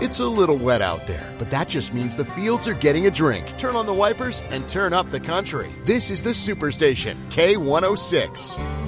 It's a little wet out there, but that just means the fields are getting a drink. Turn on the wipers and turn up the country. This is the Superstation, K106.